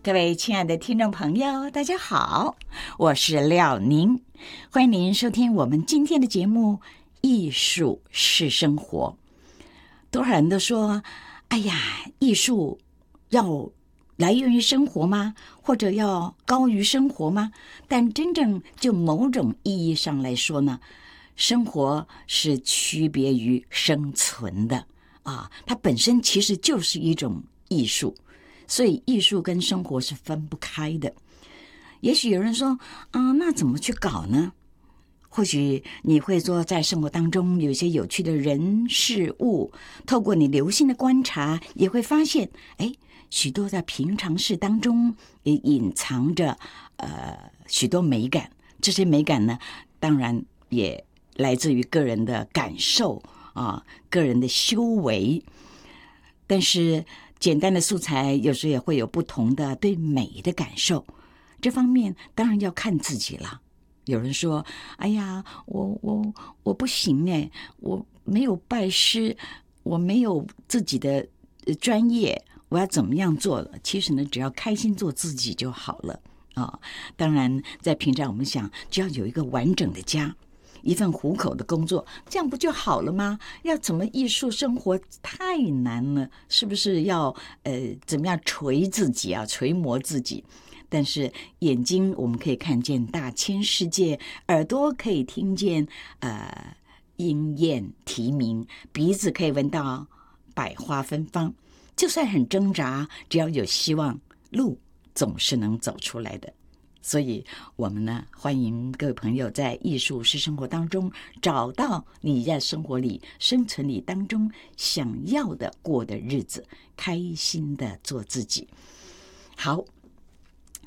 各位亲爱的听众朋友，大家好，我是廖宁，欢迎您收听我们今天的节目《艺术是生活》。多少人都说，哎呀，艺术要来源于生活吗？或者要高于生活吗？但真正就某种意义上来说呢，生活是区别于生存的啊，它本身其实就是一种艺术。所以艺术跟生活是分不开的。也许有人说，那怎么去搞呢？或许你会说，在生活当中有一些有趣的人事物，透过你留心的观察，也会发现，许多在平常事当中也隐藏着许多美感。这些美感呢，当然也来自于个人的感受啊，个人的修为。但是简单的素材有时也会有不同的对美的感受，这方面当然要看自己了。有人说，哎呀，我不行哎，我没有拜师，我没有自己的专业，我要怎么样做？其实呢，只要开心做自己就好了啊。当然在平常我们想，只要有一个完整的家，一份糊口的工作，这样不就好了吗？要怎么艺术生活太难了，是不是要怎么样锤自己啊，锤磨自己？但是眼睛我们可以看见大千世界，耳朵可以听见莺燕啼鸣，鼻子可以闻到百花芬芳。就算很挣扎，只要有希望，路总是能走出来的。所以我们呢，欢迎各位朋友在艺术是生活当中找到你在生活里、生存里当中想要的过的日子，开心的做自己。好，